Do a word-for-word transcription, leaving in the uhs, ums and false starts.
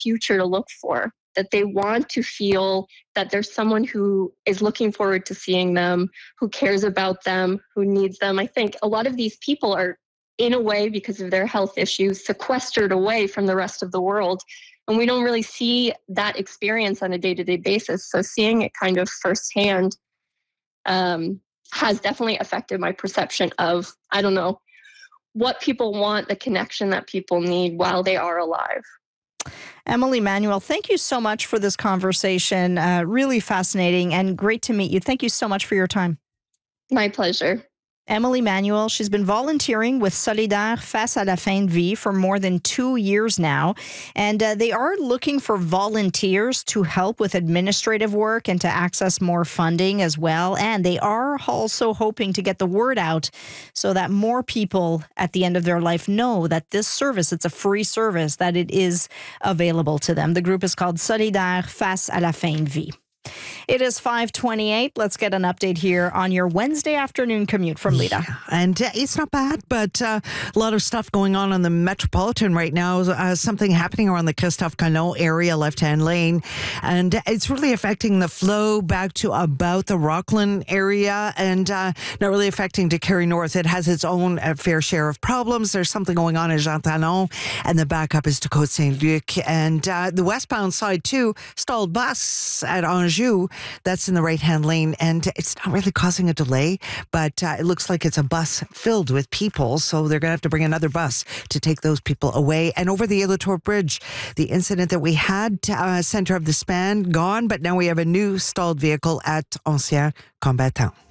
future to look for, that they want to feel that there's someone who is looking forward to seeing them, who cares about them, who needs them. I think a lot of these people are, in a way, because of their health issues, sequestered away from the rest of the world. And we don't really see that experience on a day-to-day basis. So seeing it kind of firsthand um, has definitely affected my perception of, I don't know, what people want, the connection that people need while they are alive. Emily Manuel, thank you so much for this conversation. Uh, really fascinating and great to meet you. Thank you so much for your time. My pleasure. Emily Manuel, she's been volunteering with Solidaire Face à la Fin de Vie for more than two years now. And uh, they are looking for volunteers to help with administrative work and to access more funding as well. And they are also hoping to get the word out so that more people at the end of their life know that this service, it's a free service, that it is available to them. The group is called Solidaire Face à la Fin de Vie. It is five twenty-eight. Let's get an update here on your Wednesday afternoon commute from Lita. Yeah, and uh, it's not bad, but uh, a lot of stuff going on on the Metropolitan right now. Uh, something happening around the Christophe Colomb area, left-hand lane, and it's really affecting the flow back to about the Rockland area and uh, not really affecting to Carrie North. It has its own uh, fair share of problems. There's something going on in Jean Talon, and the backup is to Côte Saint-Luc. And uh, the westbound side, too, stalled bus at Anjou. That's in the right-hand lane, and it's not really causing a delay, but uh, it looks like it's a bus filled with people, so they're going to have to bring another bus to take those people away. And over the Ilotort Bridge, the incident that we had, uh, center of the span, gone, but now we have a new stalled vehicle at Ancien Combattant.